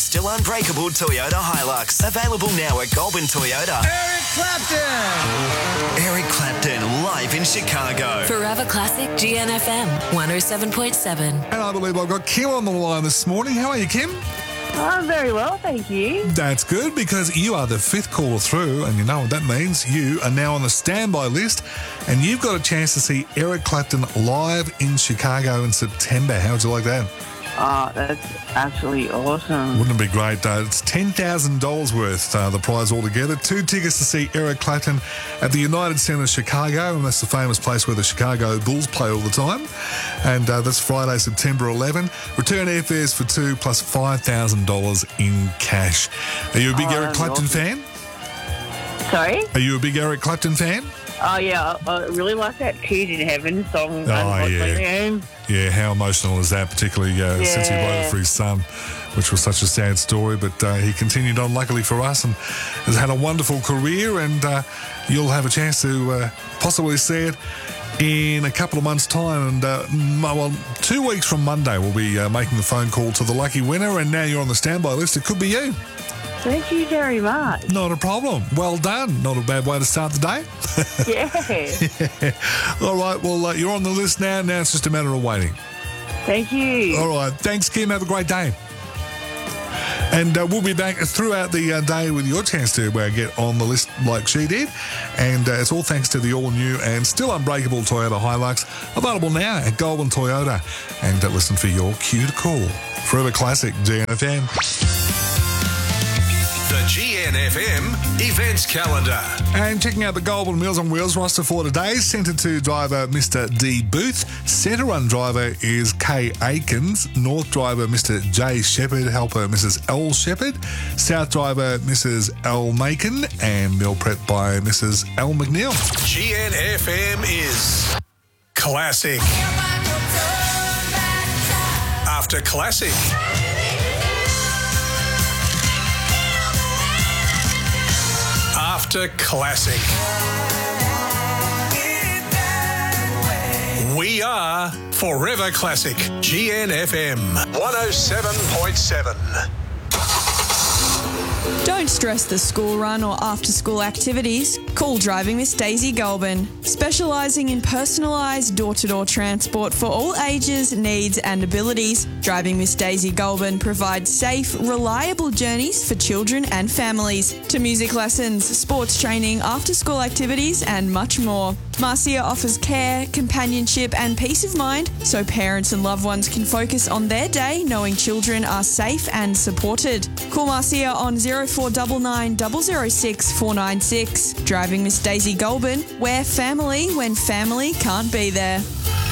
still unbreakable Toyota Hilux. Available now at Goulburn Toyota. Eric Clapton! Eric Clapton, live in Chicago. Forever Classic GNFM 107.7. And I believe I've got Kim on the line this morning. How are you, Kim? I'm very well, thank you. That's good, because you are the fifth caller through, and you know what that means. You are now on the standby list, and you've got a chance to see Eric Clapton live in Chicago in September. How would you like that? Oh, that's absolutely awesome. Wouldn't it be great? It's $10,000 worth, the prize altogether. 2 tickets to see Eric Clapton at the United Centre Chicago, and that's the famous place where the Chicago Bulls play all the time. And that's Friday, September 11. Return airfares for 2 plus $5,000 in cash. Are you a big Eric Clapton fan? Sorry? Are you a big Eric Clapton fan? Oh, yeah, I really like that Tears in Heaven song. Oh, yeah. Yeah, how emotional is that, particularly since he wrote it for his son, which was such a sad story. But he continued on, luckily for us, and has had a wonderful career, and you'll have a chance to possibly see it in a couple of months' time. And, 2 weeks from Monday, we'll be making the phone call to the lucky winner, and now you're on the standby list. It could be you. Thank you very much. Not a problem. Well done. Not a bad way to start the day. Yeah. All right, well, you're on the list now. Now it's just a matter of waiting. Thank you. All right. Thanks, Kim. Have a great day. And we'll be back throughout the day with your chance to get on the list like she did. And it's all thanks to the all-new and still unbreakable Toyota Hilux, available now at Goulburn Toyota. And listen for your cue to call. Forever Classic, GNFM. The GNFM events calendar. And checking out the Goulburn Meals on Wheels roster for today. Centre 2 driver Mr. D. Booth. Centre 1 driver is Kay Aikens. North driver Mr. J. Shepherd. Helper Mrs. L. Shepherd. South driver Mrs. L. Macon. And meal prep by Mrs. L. McNeil. GNFM is Classic. After Classic. After Classic. We are Forever Classic. GNFM 107.7. Don't stress the school run or after-school activities. Call Driving Miss Daisy Goulburn, specialising in personalised door-to-door transport for all ages, needs and abilities. Driving Miss Daisy Goulburn provides safe, reliable journeys for children and families, to music lessons, sports training, after-school activities and much more. Marcia offers care, companionship and peace of mind so parents and loved ones can focus on their day knowing children are safe and supported. Call Marcia on 0499 006 496. Driving Miss Daisy Goulburn, where family when family can't be there.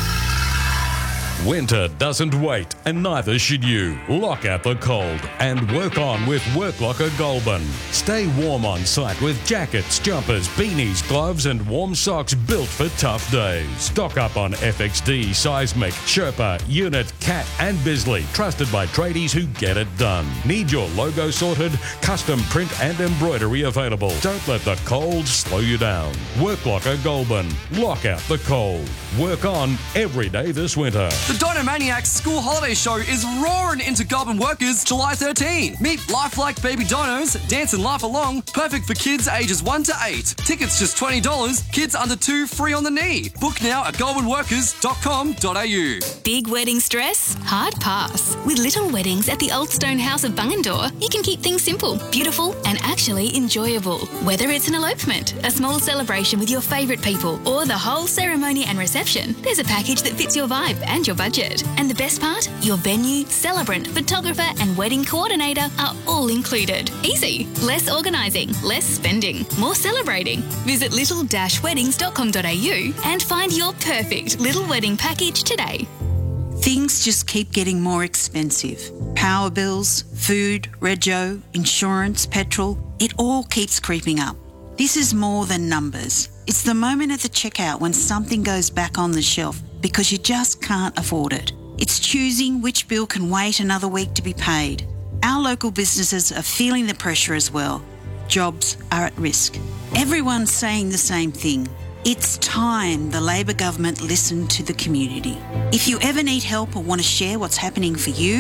Winter doesn't wait, and neither should you. Lock out the cold and work on with Work Locker Goulburn. Stay warm on site with jackets, jumpers, beanies, gloves and warm socks built for tough days. Stock up on FXD, Seismic, Sherpa, Unit, Cat and Bisley, trusted by tradies who get it done. Need your logo sorted? Custom print and embroidery available. Don't let the cold slow you down. Work Locker Goulburn. Lock out the cold. Work on every day this winter. The Donomaniacs School Holiday Show is roaring into Goulburn workers July 13. Meet lifelike baby donos, dance and laugh along, perfect for kids ages 1 to 8. Tickets just $20, kids under 2 free on the knee. Book now at goulburnworkers.com.au. Big wedding stress? Hard pass. With Little Weddings at the Old Stone House of Bungendore, you can keep things simple, beautiful and actually enjoyable. Whether it's an elopement, a small celebration with your favourite people or the whole ceremony and reception, there's a package that fits your vibe and your budget. And the best part? Your venue, celebrant, photographer and wedding coordinator are all included. Easy. Less organising, less spending, more celebrating. Visit little-weddings.com.au and find your perfect little wedding package today. Things just keep getting more expensive. Power bills, food, rego, insurance, petrol, it all keeps creeping up. This is more than numbers. It's the moment at the checkout when something goes back on the shelf because you just can't afford it. It's choosing which bill can wait another week to be paid. Our local businesses are feeling the pressure as well. Jobs are at risk. Everyone's saying the same thing. It's time the Labor government listened to the community. If you ever need help or want to share what's happening for you,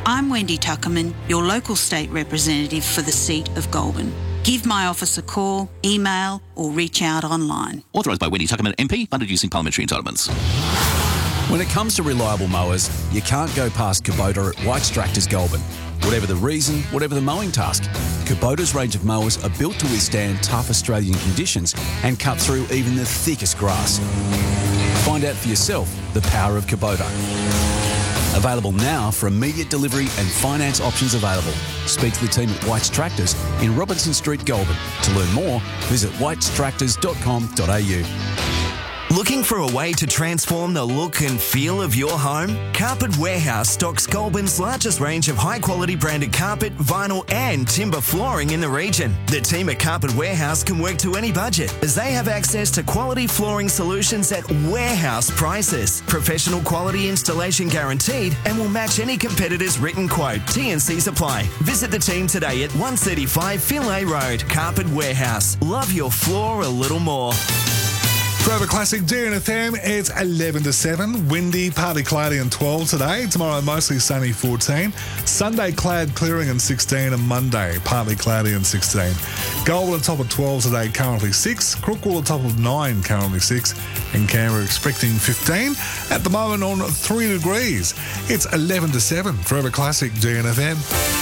I'm Wendy Tuckerman, your local state representative for the seat of Goulburn. Give my office a call, email or reach out online. Authorised by Wendy Tuckerman MP, funded using parliamentary entitlements. When it comes to reliable mowers, you can't go past Kubota at White's Tractors Goulburn. Whatever the reason, whatever the mowing task, Kubota's range of mowers are built to withstand tough Australian conditions and cut through even the thickest grass. Find out for yourself the power of Kubota. Available now for immediate delivery and finance options available. Speak to the team at White's Tractors in Robinson Street, Goulburn. To learn more, visit whitestractors.com.au. Looking for a way to transform the look and feel of your home? Carpet Warehouse stocks Goulburn's largest range of high-quality branded carpet, vinyl and timber flooring in the region. The team at Carpet Warehouse can work to any budget as they have access to quality flooring solutions at warehouse prices. Professional quality installation guaranteed and will match any competitor's written quote. T&Cs apply. Visit the team today at 135 Finlay Road. Carpet Warehouse. Love your floor a little more. Forever Classic GNFM, it's 11 to 7. Windy, partly cloudy and 12 today. Tomorrow, mostly sunny, 14. Sunday, cloud clearing and 16. And Monday, partly cloudy and 16. Goulburn on top of 12 today, currently 6. Crookwell on top of 9, currently 6. And Canberra expecting 15. At the moment on 3 degrees. It's 11 to 7. Forever Classic GNFM.